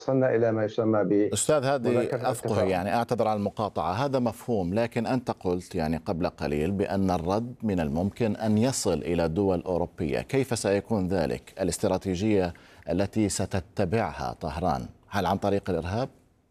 وصلنا إلى ما يسمى أستاذ، هذه بمذاكرة أفقه، التفاهم. يعني أعتذر عن المقاطعة، هذا مفهوم، لكن أنت قلت يعني قبل قليل بأن الرد من الممكن أن يصل إلى دول أوروبية. كيف سيكون ذلك؟ الاستراتيجية التي ستتبعها طهران هل عن طريق الإرهاب؟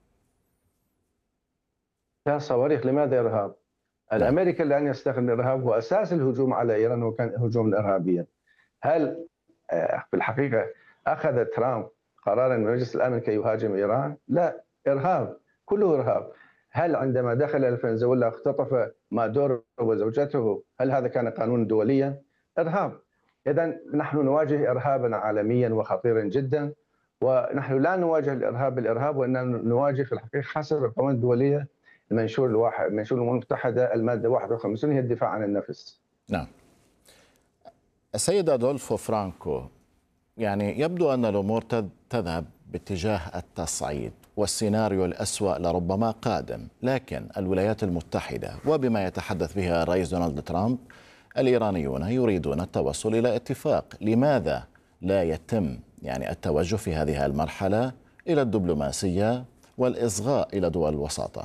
يا صواريخ، لماذا إرهاب؟ نعم. الأمريكا لن يستخدم الإرهاب، وأساس الهجوم على إيران هو كان هجوم إرهابيا. هل في الحقيقة أخذ ترامب قرارا من مجلس الأمن كي يهاجم إيران؟ لا، إرهاب، كله إرهاب. هل عندما دخل الفنزويلا اختطف مادورو وزوجته، هل هذا كان قانونا دوليا؟ إرهاب. إذا نحن نواجه إرهابا عالميا وخطيرا جدا، ونحن لا نواجه الإرهاب بالإرهاب، وإنما نواجه في الحقيقة حسب القوانين الدولية. منشور الأمم المتحدة المادة 51 هي الدفاع عن النفس. نعم. السيد أدولفو فرانكو، يعني يبدو أن الأمور تذهب باتجاه التصعيد، والسيناريو الأسوأ لربما قادم، لكن الولايات المتحدة وبما يتحدث بها الرئيس دونالد ترامب، الإيرانيون يريدون التوصل إلى اتفاق. لماذا لا يتم يعني التوجه في هذه المرحلة إلى الدبلوماسية والإصغاء إلى دول الوساطة؟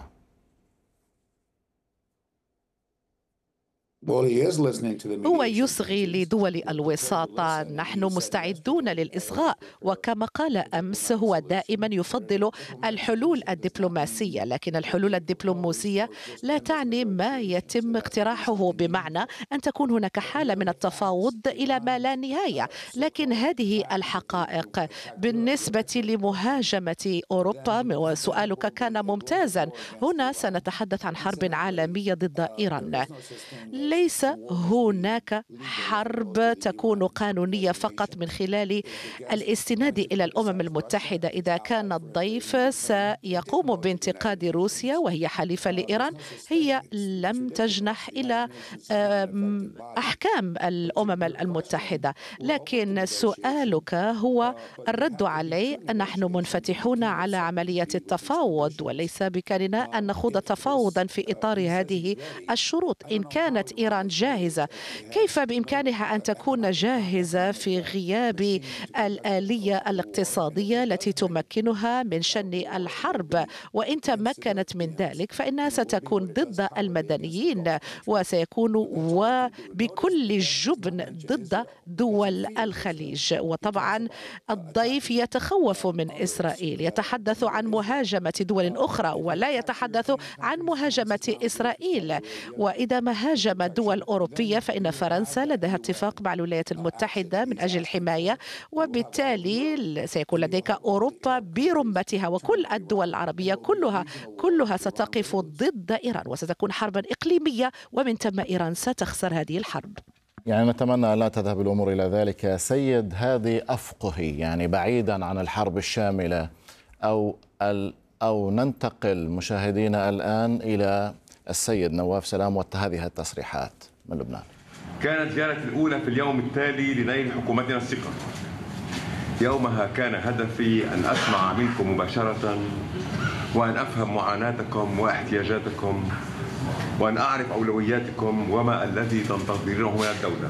هو يصغي لدول الوساطة. نحن مستعدون للإصغاء، وكما قال أمس هو دائما يفضل الحلول الدبلوماسية، لكن الحلول الدبلوماسية لا تعني ما يتم اقتراحه، بمعنى أن تكون هناك حالة من التفاوض إلى ما لا نهاية. لكن هذه الحقائق بالنسبة لمهاجمة أوروبا، وسؤالك كان ممتازا، هنا سنتحدث عن حرب عالمية ضد إيران. ليس هناك حرب تكون قانونية فقط من خلال الاستناد إلى الأمم المتحدة. إذا كان الضيف سيقوم بانتقاد روسيا وهي حليفة لإيران، هي لم تجنح إلى أحكام الأمم المتحدة. لكن سؤالك هو الرد عليه. نحن منفتحون على عملية التفاوض، وليس بإمكاننا أن نخوض تفاوضا في إطار هذه الشروط. إن كانت إيران جاهزة، كيف بإمكانها أن تكون جاهزة في غياب الآلية الاقتصادية التي تمكنها من شن الحرب؟ وإن تمكنت من ذلك فإنها ستكون ضد المدنيين، وسيكون وبكل جبن ضد دول الخليج. وطبعا الضيف يتخوف من إسرائيل، يتحدث عن مهاجمة دول أخرى ولا يتحدث عن مهاجمة إسرائيل. وإذا ما هاجم دول أوروبية فإن فرنسا لديها اتفاق مع الولايات المتحدة من أجل الحماية، وبالتالي سيكون لديك أوروبا برمتها، وكل الدول العربية كلها ستقف ضد إيران، وستكون حربا إقليمية، ومن ثم إيران ستخسر هذه الحرب. يعني نتمنى أن لا تذهب الأمور إلى ذلك. سيد، هذه أفقهي، يعني بعيدا عن الحرب الشاملة، أو ننتقل مشاهدينا الآن إلى السيد نواف سلام وهذه التصريحات من لبنان. كانت زيارتي الأولى في اليوم التالي لنيل حكومتنا الثقة. يومها كان هدفي أن أسمع منكم مباشرة، وأن أفهم معاناتكم واحتياجاتكم، وأن أعرف أولوياتكم وما الذي تنتظرونه من الدولة.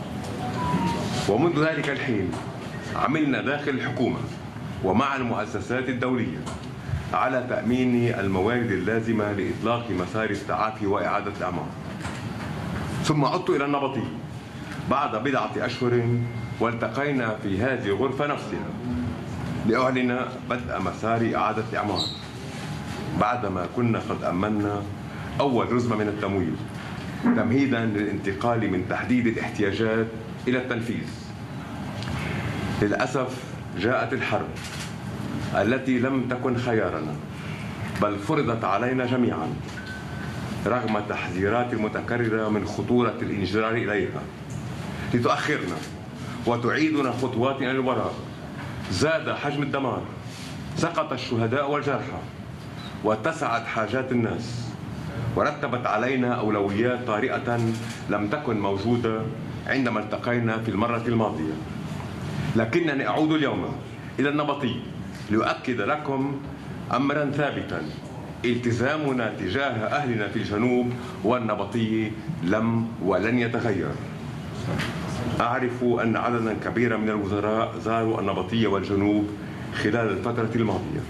ومنذ ذلك الحين عملنا داخل الحكومة ومع المؤسسات الدولية على تأمين الموارد اللازمة لإطلاق مسار التعافي وإعادة الأعمار. ثم عدت إلى النبطي بعد بضعة أشهر، والتقينا في هذه الغرفة نفسها لأعلن بدء مسار إعادة الأعمار، بعدما كنا قد أمنا أول رزمة من التمويل، تمهيدا للانتقال من تحديد الاحتياجات إلى التنفيذ. للأسف جاءت الحرب التي لم تكن خيارنا، بل فرضت علينا جميعا رغم التحذيرات المتكررة من خطورة الانجرار إليها، لتؤخرنا وتعيدنا خطواتنا للوراء. زاد حجم الدمار، سقط الشهداء والجرحى، واتسعت حاجات الناس، ورتبت علينا أولويات طارئة لم تكن موجودة عندما التقينا في المرة الماضية. لكنني أعود اليوم إلى النبطي لأؤكد لكم أمرا ثابتا: التزامنا تجاه أهلنا في الجنوب والنبطي لم ولن يتغير. أعرف أن عددا كبيرا من الوزراء زاروا النبطي والجنوب خلال الفترة الماضية.